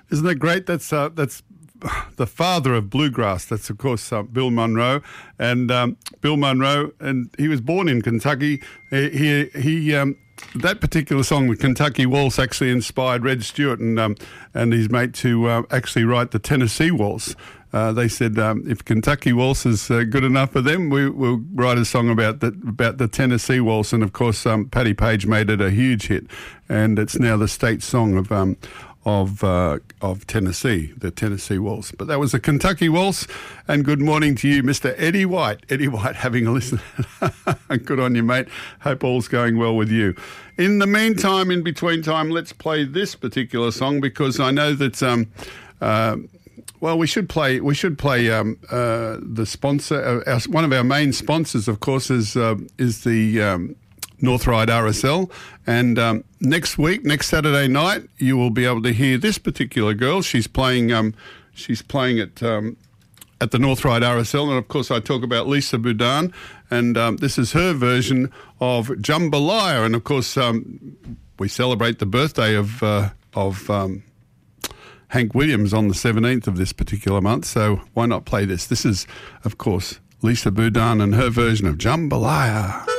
Isn't that great? That's the father of bluegrass. That's, of course, Bill Monroe. And Bill Monroe, and he was born in Kentucky. That particular song, the Kentucky Waltz, actually inspired Red Stewart and his mate to actually write the Tennessee Waltz. They said if Kentucky Waltz is good enough for them, we'll write a song about the Tennessee Waltz. And of course, Patti Page made it a huge hit, and it's now the state song of Tennessee, the Tennessee Waltz. But that was the Kentucky Waltz. And good morning to you, Mr. Eddie White. Eddie White, having a listen. Good on you, mate. Hope all's going well with you. In the meantime, in between time, let's play this particular song, because I know that we should play the sponsor. One of our main sponsors, of course, is the Northride RSL, and next Saturday night, you will be able to hear this particular girl. She's playing at the Northride RSL, and of course I talk about Lisa Boudin, and this is her version of Jambalaya, and of course we celebrate the birthday of Hank Williams on the 17th of this particular month, so why not play this? This is, of course, Lisa Boudin and her version of Jambalaya.